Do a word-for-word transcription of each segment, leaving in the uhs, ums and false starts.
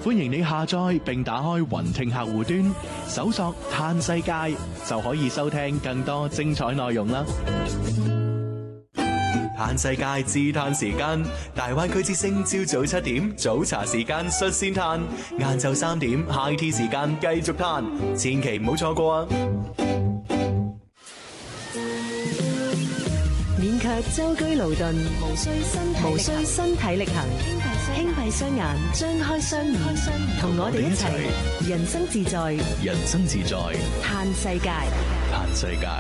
歡迎你下載並打開雲聽客戶端，搜索嘆世界就可以收聽更多精彩內容啦。嘆世界自嘆時間，大灣區之聲朝早七點早茶時間率先嘆，晏晝三點 high tea 時間繼續嘆，千祈唔好錯過啊！ 免卻舟車勞頓，無需身體無需身體力行，輕閉雙眼，張開雙耳，同我哋一齊人生自在， 人生自在， 嘆世界， 嘆世界。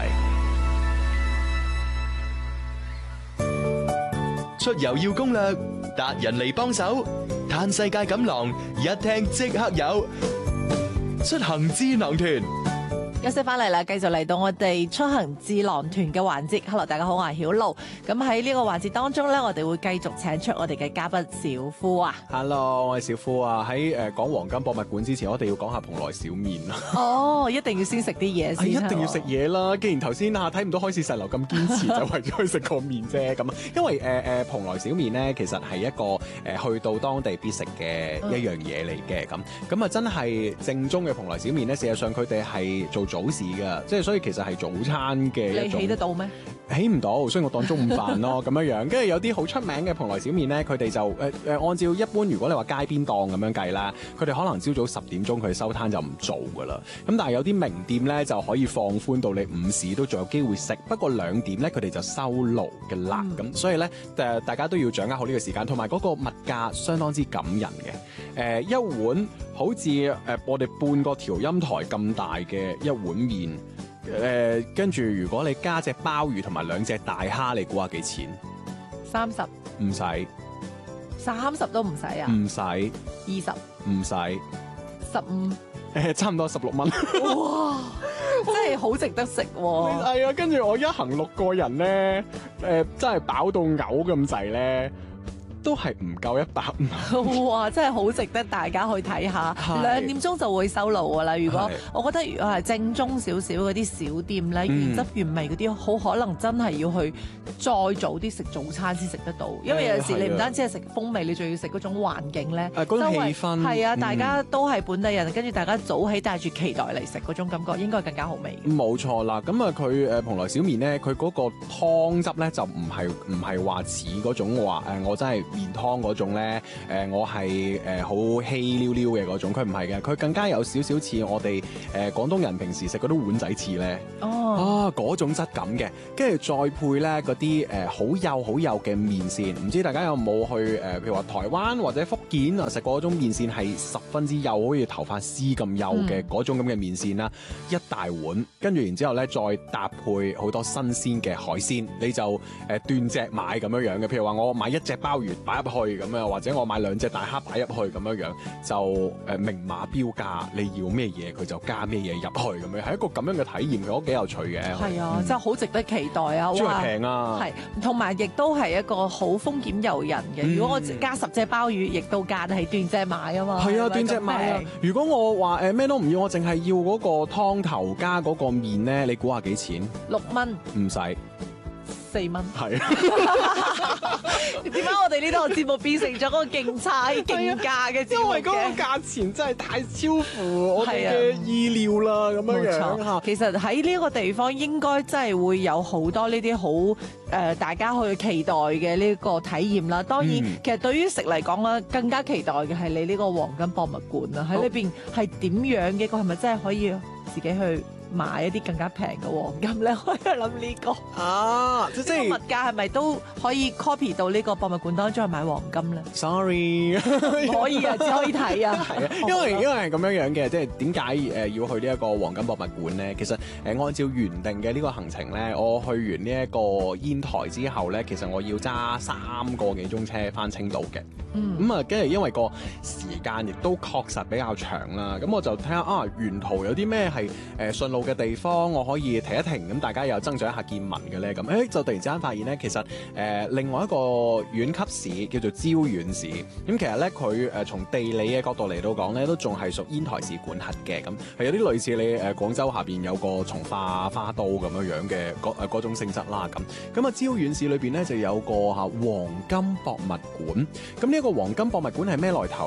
出遊要攻略，達人嚟幫手，嘆世界錦囊一聽即刻有，出行智囊團。 休息翻嚟啦，繼續嚟到我哋出行智囊團嘅環節。Hello， 大家好，我係曉露。咁喺呢個環節當中咧，我哋會繼續請出我哋嘅嘉賓小夫啊。 Hello， 我係小夫啊。喺誒講黃金博物館之前，我哋要講下蓬萊小麵啦。 哦，一定要先食啲嘢先。 一定要食嘢啦！既然頭先啊睇唔到海市蜃樓咁堅持，就為咗去食個麵啫咁。因為誒誒、呃、蓬萊小麵咧，其實係一個誒、呃、去到當地必食嘅一樣嘢嚟嘅咁。咁啊真係正宗嘅蓬萊小麵咧，事實上佢哋係做早市㗎，即係所以其實係早餐嘅一種。 你起得到咩？ 起唔到，所以我當中午飯咯咁樣樣。跟住有啲好出名嘅蓬萊小麵咧，佢哋就誒誒、呃、按照一般如果你話街邊檔咁樣計啦，佢哋可能朝早十點鐘佢哋收攤就唔做㗎啦。咁但係有啲名店咧就可以放寬到你午市都仲有機會食，不過兩點咧佢哋就收爐嘅啦。咁、嗯、所以咧誒大家都要掌握好呢個時間，同埋嗰個物價相當之感人嘅。誒、呃、一碗好似誒、呃、我哋半個調音台咁大嘅一碗麵。誒，跟住、呃、如果你加隻鮑魚同埋兩隻大蝦，你估下幾錢？ 三十？ 唔使。 三十都唔使啊？ 唔使。二十？ 唔使。 十五？ 誒，差唔多十六蚊。 哇！真係好值得食喎。 係啊，跟住我一行六個人咧，誒、呃，真係飽到嘔咁滯咧。都係唔夠一百五。 哇！真係好值得大家去睇下。兩點鐘就會收爐噶啦。如果我覺得如果係正宗少少嗰啲小店咧，嗯、原汁原味嗰啲，好可能真係要去再早啲食早餐先食得到。因為有陣時你唔單止係食風味，你仲要食嗰種環境咧， 嗰種氣氛。 係啊，大家都係本地人，跟住大家早起帶住期待嚟食嗰種感覺，應該更加好味。 冇錯啦。咁啊，佢誒蓬萊小麵咧，佢嗰個湯汁咧就唔係唔係話似嗰種話誒，我真係。麵湯嗰種咧，誒、呃、我係誒好稀溜溜嘅嗰種，佢唔係嘅，佢更加有少少似我哋誒廣東人平時食嗰啲碗仔翅咧，哦，啊嗰種質感嘅，跟住再配咧嗰啲誒好幼好幼嘅麵線，唔知大家有冇去誒、呃，譬如話台灣或者福建啊食過嗰種麵線係十分之幼，好似頭髮絲咁幼嘅嗰種咁嘅麵線啦，嗯、一大碗，跟住然之後咧再搭配好多新鮮嘅海鮮，你就誒、呃、斷隻買咁樣樣嘅，譬如話我買一隻鮑魚擺入去咁樣，或者我買兩隻大蝦擺入去咁樣樣，就誒明碼標價，你要咩嘢佢就加咩嘢入去咁樣，係一個咁樣嘅體驗，佢都幾有趣嘅。係啊， 嗯、真係好值得期待啊！ 主要係平啊， 係同埋亦都係一個好豐儉由人嘅。嗯、如果我加十隻鮑魚，亦都加得起斷隻買啊嘛。係啊，斷隻買啊！ 如果我話誒咩都唔要，我淨係要嗰個湯頭加嗰個麵咧，你估下幾錢？六蚊。唔使。 四蚊係， 點解我哋呢度節目變成咗嗰個競猜競價嘅節目？ 因為嗰個價錢真係太超乎我哋嘅意料啦，咁樣樣嚇。 其實喺呢個地方應該真係會有好多呢啲好誒大家去期待嘅呢個體驗啦。當然，嗯、其實對於食嚟講咧，更加期待嘅係你呢個黃金博物館啦。喺裏邊係點樣嘅？個係咪真係可以自己去買一啲更加平嘅黃金咧？可以諗呢個啊，即係物價係咪都可以 copy 到呢個博物館當中去買黃金咧 ？Sorry， 可以啊，只可以睇啊。係啊， 因為因為係咁樣樣嘅，即係點解誒要去呢一個黃金博物館咧？其實誒、呃、按照原定嘅呢個行程咧，我去完呢一個煙台之後咧，其實我要揸三個幾鐘車翻青島嘅。嗯，咁啊，跟住因為個時間亦都確實比較長啦，咁我就睇下啊，沿途有啲咩係誒順路嘅地方，我可以停一停，咁大家又增長一下見聞嘅咧，咁誒就突然之間發現咧，其實誒、呃、另外一個縣級市叫做招遠市，咁其實咧佢誒從地理嘅角度嚟到講咧，都仲係屬煙台市管轄嘅，咁係有啲類似你誒廣州下邊有個從化花都咁樣樣嘅嗰誒嗰種性質啦，咁咁啊招遠市裏邊咧就有個嚇黃金博物館，咁呢一個黃金博物館係咩來頭咧？其實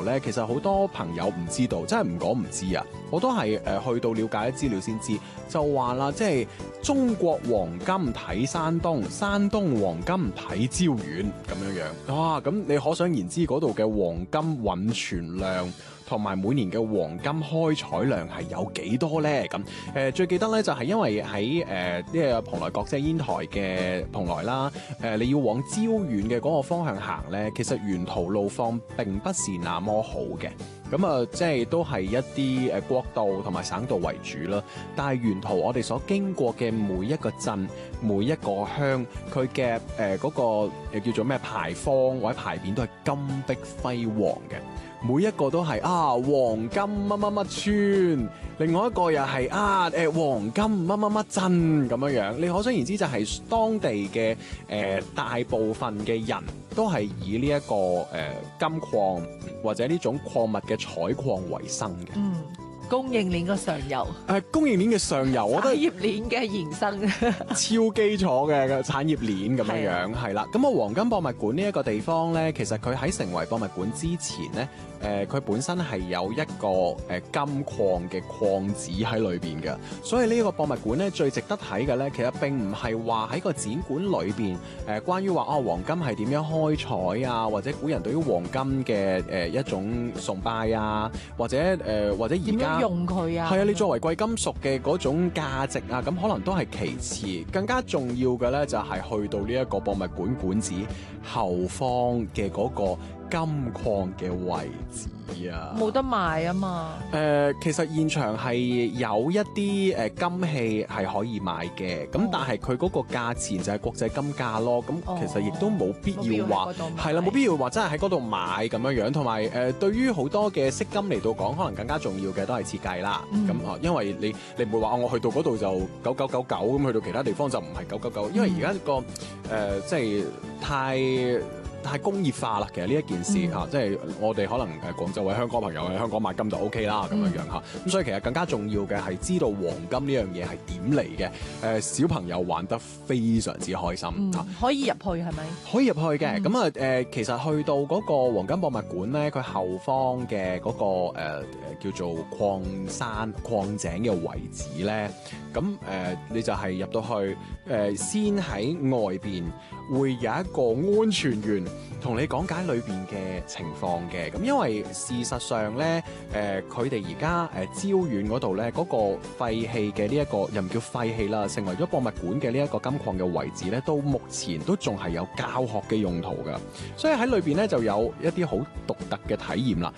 實好多朋友唔知道，真係唔講唔知啊！我都係誒、呃、去到了解啲資料先知，就話啦，即係中國黃金睇山東，山東黃金睇招遠咁樣樣。哇！咁你可想而知嗰度嘅黃金蘊存量同埋每年嘅黃金開採量係有幾多呢？咁誒、呃、最記得咧就係、是、因為喺誒呢個蓬萊閣即係煙台嘅蓬萊啦，誒、呃、你要往招遠嘅嗰個方向行咧，其實沿途路況並不是那麼好嘅。咁啊，即係都係一啲誒國道同埋省道為主啦。但係沿途我哋所經過嘅每一個鎮、每一個鄉，佢嘅誒嗰個誒叫做咩牌坊或者牌匾都係金碧輝煌嘅。每一個都係啊黃金乜乜乜村，另外一個又係啊誒、呃、黃金乜乜乜鎮咁樣樣。你可想而知就係當地嘅誒、呃、大部分嘅人都係以呢、這、一個誒、呃、金礦或者呢種礦物嘅採礦為生嘅。 嗯。供應鏈嘅上游， 誒供應鏈嘅上游，我覺得產業鏈嘅延伸， 超基礎嘅產業鏈咁樣樣，係啦。咁啊，黃金博物館呢一個地方咧，其實佢喺成為博物館之前咧，誒、呃、佢本身係有一個誒、呃、金礦嘅礦址喺裏邊嘅。所以呢一個博物館咧，最值得睇嘅咧，其實並唔係話喺個展館裏邊誒關於話啊黃金係點樣開採啊，或者古人對於黃金嘅誒、呃、一種崇拜啊，或者誒、呃、或者而家。 用佢啊， 係啊！你作為貴金屬嘅嗰種價值啊，咁可能都係其次，更加重要嘅咧就係去到呢一個博物館館址後方嘅嗰個金礦嘅位置啊， 冇得賣啊嘛。 誒、呃，其實現場係有一啲誒、呃、金器係可以買嘅，咁、哦、但係佢嗰個價錢就係國際金價咯。咁、哦、其實亦都冇必要話係啦，冇必要話真係喺嗰度買咁樣樣。同埋誒，對於好多嘅飾金嚟到講，可能更加重要嘅都係設計啦。咁啊、嗯，因為你你唔會話我去到嗰度就九九九九咁，去到其他地方就唔係九九九，因為而家個誒、呃、即係太。太工業化啦，其實呢一件事嚇、嗯啊，即係我哋可能誒廣州或者香港朋友喺香港買金就 O K 啦咁樣樣嚇，咁、嗯、所以其實更加重要嘅係知道黃金呢樣嘢係點嚟嘅。誒、呃、小朋友玩得非常之開心嚇、嗯啊， 可以入去係咪？ 可以入去嘅，咁啊誒，其實去到嗰個黃金博物館咧，佢後方嘅嗰、那個誒、呃、叫做礦山礦井嘅位置咧，咁誒、呃、你就係入到去誒、呃，先喺外邊會有一個安全員同你講解裏邊嘅情況嘅。咁因為事實上咧，誒佢哋而家誒招遠嗰度咧，嗰、那個廢棄嘅呢一個又唔叫廢棄啦，成為咗博物館嘅呢一個金礦嘅位置咧，到目前都仲係有教學嘅用途㗎，所以喺裏邊咧就有一啲好獨特嘅體驗啦。